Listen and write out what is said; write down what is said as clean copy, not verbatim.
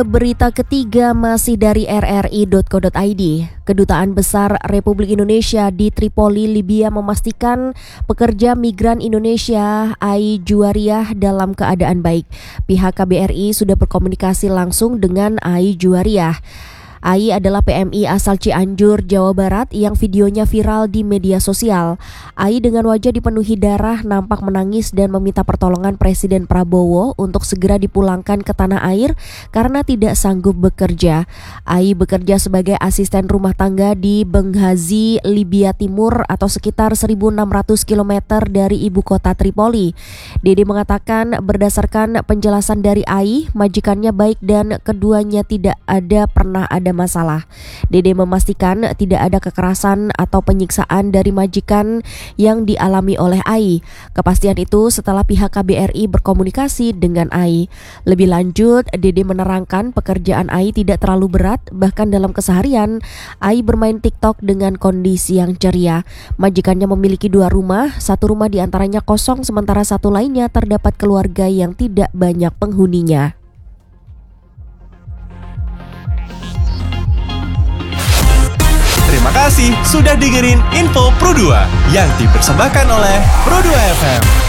Berita ketiga masih dari rri.co.id. Kedutaan Besar Republik Indonesia di Tripoli, Libya memastikan pekerja migran Indonesia Ai Juwariah dalam keadaan baik. Pihak KBRI sudah berkomunikasi langsung dengan Ai Juwariah. Ai adalah PMI asal Cianjur, Jawa Barat yang videonya viral di media sosial. Ai dengan wajah dipenuhi darah nampak menangis dan meminta pertolongan Presiden Prabowo untuk segera dipulangkan ke tanah air karena tidak sanggup bekerja. Ai bekerja sebagai asisten rumah tangga di Benghazi, Libya Timur atau sekitar 1.600 km dari ibu kota Tripoli. Dede mengatakan berdasarkan penjelasan dari Ai, majikannya baik dan keduanya tidak pernah ada masalah. Dede memastikan tidak ada kekerasan atau penyiksaan dari majikan yang dialami oleh Ai. Kepastian itu setelah pihak KBRI berkomunikasi dengan Ai. Lebih lanjut, Dede menerangkan pekerjaan Ai tidak terlalu berat, bahkan dalam keseharian Ai bermain TikTok dengan kondisi yang ceria. Majikannya memiliki 2 rumah, 1 rumah diantaranya kosong sementara 1 lainnya terdapat keluarga yang tidak banyak penghuninya. Terima kasih sudah dengerin Info Pro 2 yang dipersembahkan oleh Pro 2 FM.